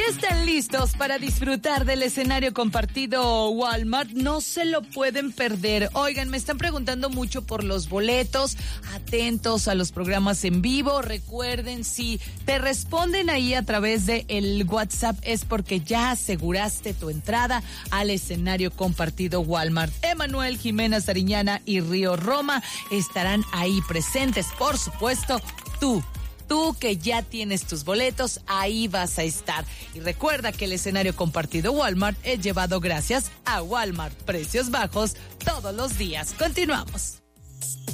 están listos para disfrutar del escenario compartido Walmart? No se lo pueden perder. Oigan, me están preguntando mucho por los boletos. Atentos a los programas en vivo. Recuerden, si te responden ahí a través de el WhatsApp es porque ya aseguraste tu entrada al escenario compartido Walmart. Emanuel, Jimena Sariñana y Río Roma estarán ahí presentes. Por supuesto, tú que ya tienes tus boletos, ahí vas a estar. Y recuerda que el escenario compartido Walmart es llevado gracias a Walmart. Precios bajos todos los días. Continuamos.